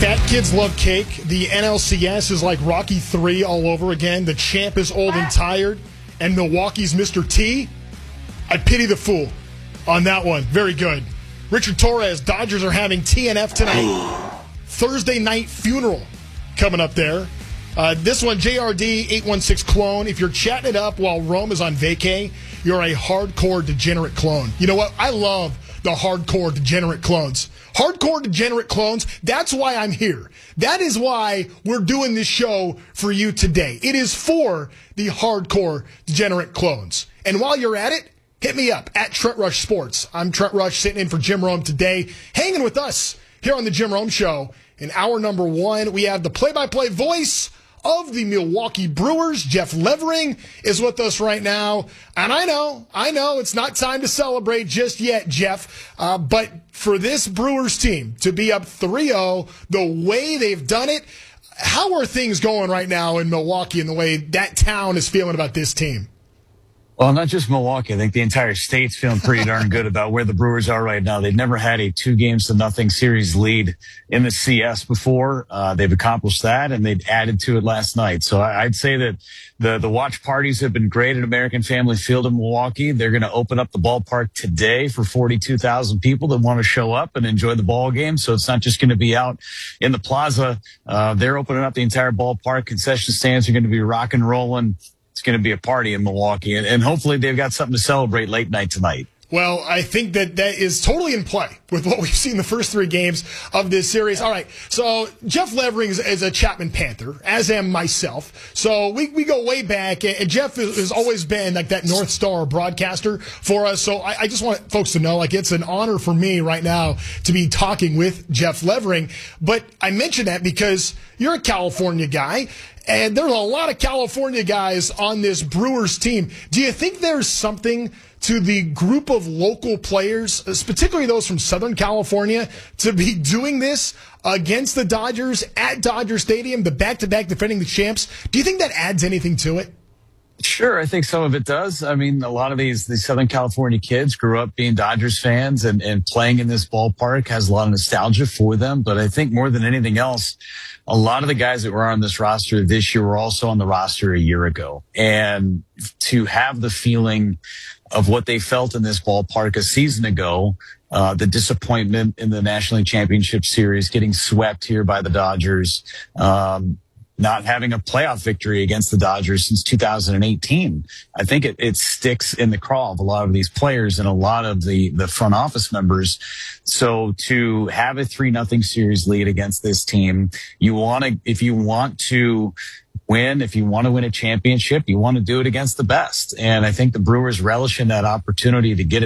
Fat kids love cake. The NLCS is like Rocky III all over again. The champ is old and tired, and Milwaukee's Mr. T. I pity the fool on that one. Very good. Richard Torres, Dodgers are having TNF tonight. Thursday night funeral coming up there. This one, JRD 816 clone. If you're chatting it up while Rome is on vacay, you're a hardcore degenerate clone. You know what? I love the hardcore degenerate clones. Hardcore degenerate clones, that's why I'm here. That is why we're doing this show for you today. It is for the hardcore degenerate clones. And while you're at it, hit me up at Trent Rush Sports. I'm Trent Rush sitting in for Jim Rome today, hanging with us here on the Jim Rome Show. In hour number one, we have the play-by-play voice of the Milwaukee Brewers. Jeff Levering is with us right now. And I know, it's not time to celebrate just yet, Jeff. But for this Brewers team to be up 3-0, the way they've done it, how are things going right now in Milwaukee and the way that town is feeling about this team? Well, not just Milwaukee. I think the entire state's feeling pretty darn good about where the Brewers are right now. They've never had a 2-0 series lead in the CS before. They've accomplished that, and they've added to it last night. So I'd say that the watch parties have been great at American Family Field in Milwaukee. They're going to open up the ballpark today for 42,000 people that want to show up and enjoy the ball game. So it's not just going to be out in the plaza. They're opening up the entire ballpark. Concession stands are going to be rock and rolling. It's going to be a party in Milwaukee, and hopefully they've got something to celebrate late night tonight. Well, I think that is totally in play with what we've seen the first three games of this series. All right, so Jeff Levering is a Chapman Panther, as am myself. So we go way back, and Jeff has always been like that North Star broadcaster for us. So I just want folks to know, like, it's an honor for me right now to be talking with Jeff Levering. But I mention that because you're a California guy, and there's a lot of California guys on this Brewers team. Do you think there's something to the group of local players, particularly those from Southern California, to be doing this against the Dodgers at Dodger Stadium, the back-to-back defending the champs? Do you think that adds anything to it? Sure, I think some of it does. I mean, a lot of these Southern California kids grew up being Dodgers fans, and playing in this ballpark has a lot of nostalgia for them. But I think more than anything else, a lot of the guys that were on this roster this year were also on the roster a year ago. And to have the feeling of what they felt in this ballpark a season ago, the disappointment in the National League Championship Series, getting swept here by the Dodgers, not having a playoff victory against the Dodgers since 2018. I think it sticks in the craw of a lot of these players and a lot of the front office members. So to have a 3-0 series lead against this team, if you want to win a championship, you want to do it against the best. And I think the Brewers relish in that opportunity to get it